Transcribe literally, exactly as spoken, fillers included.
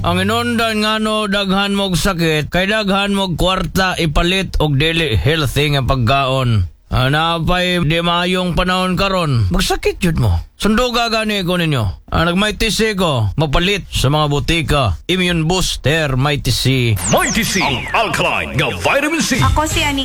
Ang inundan nga no daghan mog sakit, kay daghan mog kwarta ipalit og dili healthy nga pagkaon. Ah, napay di maayong panahon karon. Magsakit jud mo. Sunduga gani ko ninyo. Ah, nagmighty C ko, mapalit sa mga butika. Immune Booster Mighty C. Mighty C, ang alkaline nga vitamin C. Ako si Ani